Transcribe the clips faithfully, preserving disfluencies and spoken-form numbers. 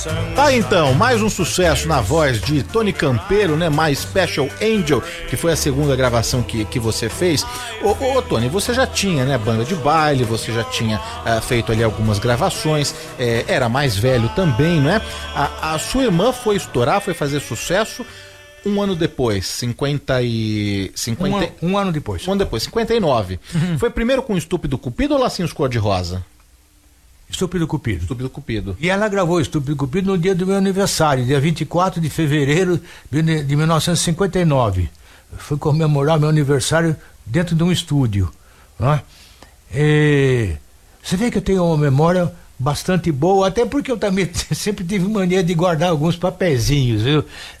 Tá, então, mais um sucesso na voz de Tony Campeiro, né? My Special Angel, que foi a segunda gravação que, que você fez. Ô, ô, ô Tony, você já tinha, né, banda de baile, você já tinha uh, feito ali algumas gravações, é, era mais velho também, não é? A, a sua irmã foi estourar, foi fazer sucesso um ano depois, cinquenta e... cinquenta... Um, um ano depois. Um ano depois, cinquenta e nove. Uhum. Foi primeiro com Estúpido Cupido ou Lacinhos Cor-de-Rosa? Estúpido Cupido. Estúpido Cupido. E ela gravou Estúpido Cupido no dia do meu aniversário, dia vinte e quatro de fevereiro de mil novecentos e cinquenta e nove. Fui comemorar meu aniversário dentro de um estúdio. Né? E você vê que eu tenho uma memória bastante boa, até porque eu também sempre tive mania de guardar alguns papeizinhos, viu?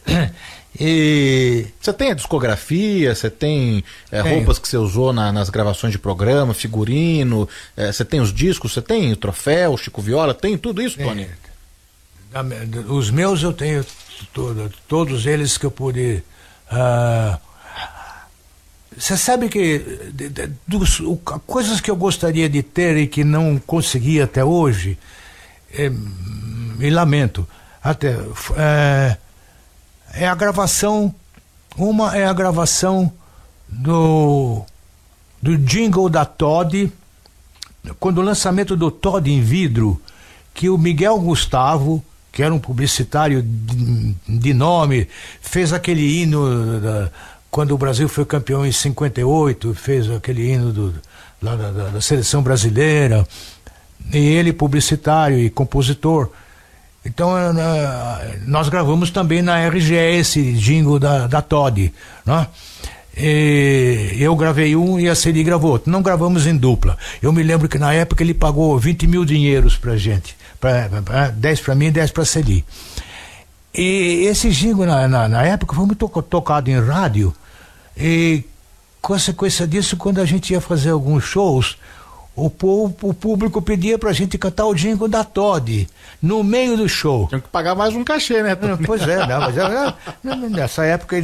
E... Você tem a discografia, você tem é, roupas que você usou na, nas gravações de programa, figurino, é, você tem os discos, você tem o troféu, o Chico Viola, tem tudo isso, Tony? É, os meus eu tenho todo, todos eles que eu pude. Você uh, sabe que de, de, dos, o, coisas que eu gostaria de ter e que não consegui até hoje, é, me lamento, até... É, É a gravação, uma é a gravação do, do jingle da Toddy, quando o lançamento do Toddy em vidro, que o Miguel Gustavo, que era um publicitário de, de nome, fez aquele hino, da, quando o Brasil foi campeão em cinquenta e oito, fez aquele hino do, lá da, da, da seleção brasileira, e ele publicitário e compositor. Então nós gravamos também na R G E esse jingle da, da Toddy, né? E eu gravei um e a Celi gravou outro. Não gravamos em dupla. Eu me lembro que na época ele pagou vinte mil dinheiros pra gente, pra, pra, dez pra mim e dez pra Celi. E esse jingle na, na, na época foi muito tocado em rádio, e consequência disso, quando a gente ia fazer alguns shows, O, o, o público pedia pra gente cantar o jingle da Toddy no meio do show. Tinha que pagar mais um cachê, né? Pois é, não, mas era, nessa época